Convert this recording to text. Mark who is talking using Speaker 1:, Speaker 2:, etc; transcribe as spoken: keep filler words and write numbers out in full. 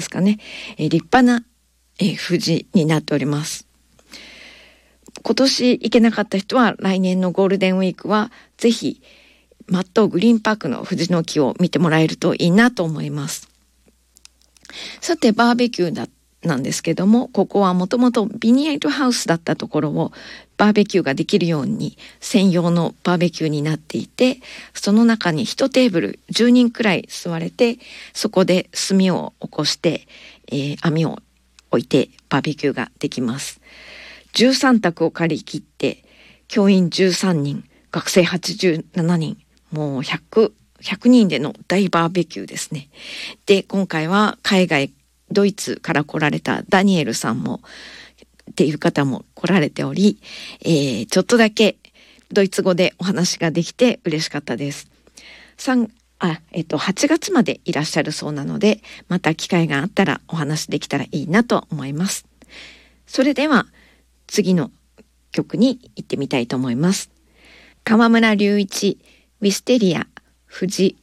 Speaker 1: ですかね、えー、立派な、えー、富士になっております。今年行けなかった人は来年のゴールデンウィークはぜひマットグリーンパークの藤の木を見てもらえるといいなと思います。さてバーベキューだなんですけども、ここはもともとビニールハウスだったところをバーベキューができるように専用のバーベキューになっていて、その中に一テーブルじゅうにんくらい座れて、そこで炭を起こして、えー、網を置いてバーベキューができます。じゅうさんたくを借り切って教員じゅうさんにん、学生はちじゅうななにん、もうひゃく、ひゃくにんでの大バーベキューですね。で、今回は海外ドイツから来られたダニエルさんもっていう方も来られており、えー、ちょっとだけドイツ語でお話ができて嬉しかったです。3あ、えっと、はちがつまでいらっしゃるそうなので、また機会があったらお話できたらいいなと思います。それでは次の曲に行ってみたいと思います。河村隆一、ウィステリア、富士